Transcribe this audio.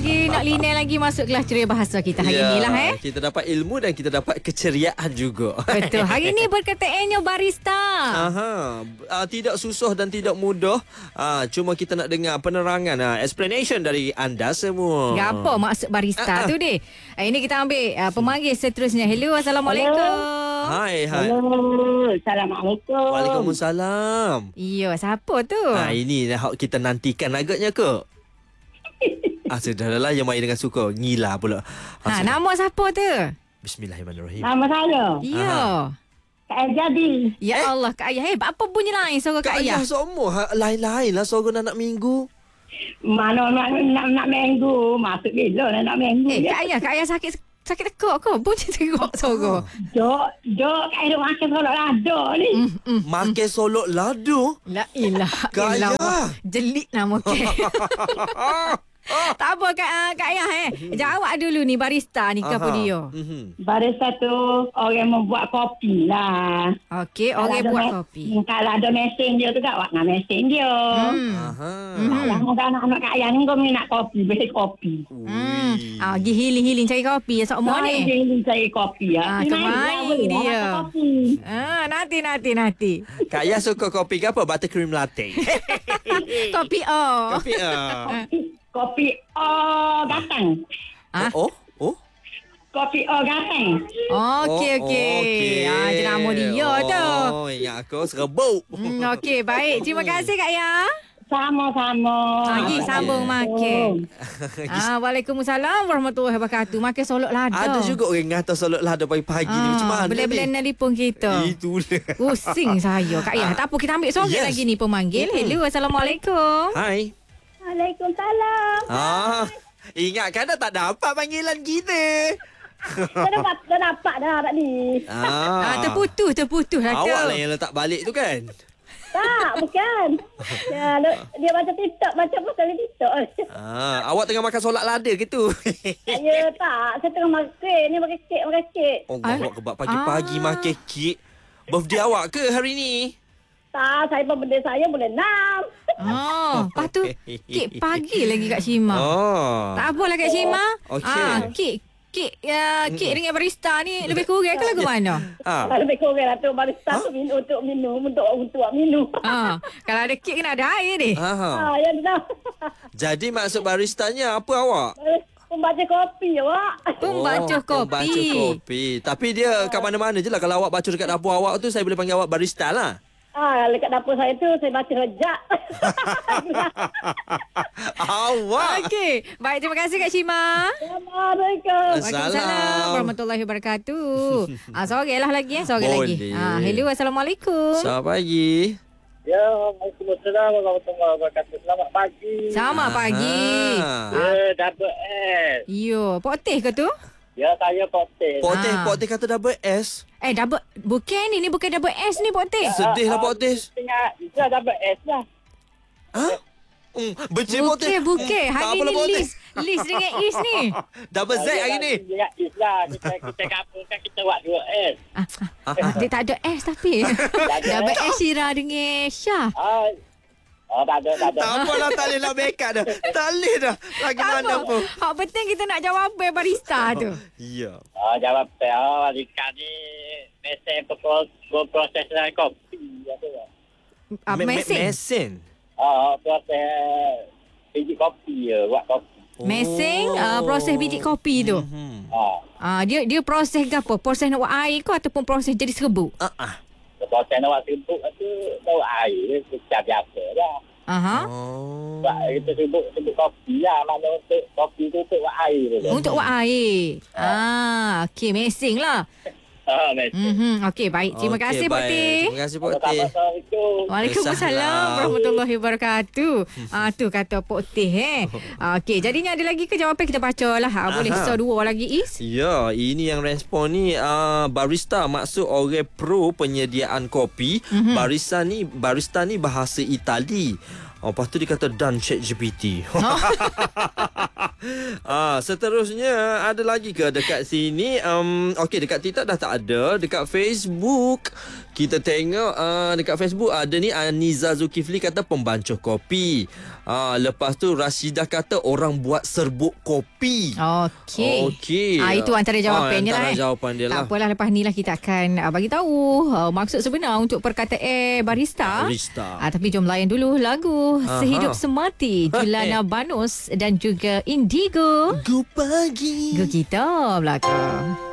lagi, nak liner lagi masuk kelas ceria bahasa kita hari ni lah Kita dapat ilmu dan kita dapat keceriaan juga. Betul. Hari ni berkataannya barista. Tidak susah dan tidak mudah. Cuma kita nak dengar penerangan, explanation dari anda semua. Apa maksud barista tu deh? Ini kita ambil pemanggil seterusnya. Hello, Assalamualaikum. Hai. Hello, Assalamualaikum. Waalaikumsalam. Ya, siapa tu? Ini kita nantikan agaknya ke? Sudahlah, yang main dengan suka ngila pula. Nama siapa tu? Bismillahirrahmanirrahim. Nama saya Ya. Kak Jadi. Ya Allah, Kak Ayah. Hebat. Apa bunyi lain suara Kak Ayah? Semua lain-lain lah suara nak minggu. Mana nak minggu. Masuk bila nak minggu. Kak Ayah sakit tekuk ke? Bunyi tekuk suara. Dok, Kak Ayah makan solok lado ni. Makan solok lado. La ilaha Kak illallah. Ayah. Jelik nama ke. Tak apa Kak Ayah jawab dulu ni barista ni ke apa dia? Barista tu orang membuat kopi lah. Okey, orang buat kopi. Kalau ada mesin dia tu tak buat dengan mesin dia. Kalau anak-anak Kak Ayah ni kau minat kopi, beli kopi. Pergi healing cari kopi semua ni. Healing cari kopi ya. Kemai dia. Nanti. Kak Ayah suka kopi ke apa? Buttercream latte. Kopi Kopi gatang. Oh. Kopi gatang. Okey. Jenama dia tu. Oh, yang aku serebuk. Okey, baik. Terima kasih Kak Ayah. Sama-sama. Lagi sambung makan. Waalaikumsalam warahmatullahi wabarakatuh. Makan solok lada. Ada juga orang kata solok lada pagi-pagi ni. Macam mana Boleh nelefon kita. Itulah. Pusing saya Kak Ayah. Tak apa, kita ambil sorak lagi ni pemanggil. Hello, Assalamualaikum. Hai. Waalaikumsalam. Ingatkan dah tak dapat panggilan kita. Dah dapat dah tadi. Terputus lah tu. Awak lah yang letak balik tu kan? Tak, bukan. Dia baca TikTok, baca pasal TikTok. Awak tengah makan solat lada ke tu? Ya tak, saya tengah makan. Ni makan kek. Awak kebab pagi-pagi makan kek. Birthday awak ke hari ni? Tak, saya pun benda saya boleh 6. Lepas tu kek pagi lagi Kak Syima. Tak apalah Kak Syima. Kek dengan barista ni lebih kurang ke lagu mana? Lebih kurang lah tu. Barista tu untuk minum. Kalau ada kek kena ada air ni. Ya dah. Jadi maksud baristanya apa awak? Pembaca kopi awak. Pembaca kopi. Tapi dia kat mana-mana je lah. Kalau awak baca dekat dapur awak tu, saya boleh panggil awak barista lah. Dekat dapur saya tu saya baca rejak. Awak. Okey. Baik, terima kasih Kak Syima. Assalamualaikum. Waalaikumsalam warahmatullahi wabarakatuh. Sorang lagi. Hello, Assalamualaikum. Selamat pagi. Ya, Waalaikumsalam warahmatullahi wabarakatuh. Selamat pagi. Selamat pagi. Double S. Yo, poteh ke tu? Ya, saya poteh. Poteh kata double S. Double bukan ni bukan double S ni poteh. Sedih lah poteh. Tengah itu double S lah. Benci poteh. Bukan. Hari ni list dengan is ni. Double Z hari ni. Dengan is lah. Kita gabungkan kita buat 2 S. Dia tak ada S tapi. Double S Syira dengan Syah. Tak ada. Tak apalah, tak boleh nak backup dah. Tak boleh dah. Lagi mana pun. Hak penting kita nak jawab apa barista tu. Ya. Jawab Rika ni mesin proses dengan kopi. Mesin. Proses biji kopi buat kopi. Mesin proses biji kopi tu. Dia proses ke apa? Proses nak buat air ke ataupun proses jadi serbuk? Proses nak buat serbuk tu bawa air macam biasa dah. Kita sebut kopi lah. Mana untuk kopi tu untuk buat air tu. Untuk buat air. Okey, mesin lah. Okey, baik. Terima kasih, Pak Teh. Terima kasih, Pak Teh. Waalaikumsalam warahmatullahi wabarakatuh. Tu kata Pak Teh. Okey, jadinya ada lagi ke jawapan kita baca lah. Boleh dua lagi Is? Ya, ini yang respon ni barista maksud orang pro penyediaan kopi. Barista ni bahasa Itali. Lepas tu dia kata dan ChatGPT. Seterusnya ada lagi ke dekat sini? Okey, dekat TikTok dah tak ada. Dekat Facebook Kita tengok dekat Facebook ada ni Aniza Zulkifli kata pembancuh kopi. Lepas tu Rashidah kata orang buat serbuk kopi. Okey. Itu antara jawapannya lah. Jawapan dia lah. Tak apalah, lepas ni lah kita akan bagi tahu maksud sebenar untuk perkataan barista. Tapi jom layan dulu lagu Sehidup Semati Julana Banus dan juga Indigo. Go pagi. Go kita belakang.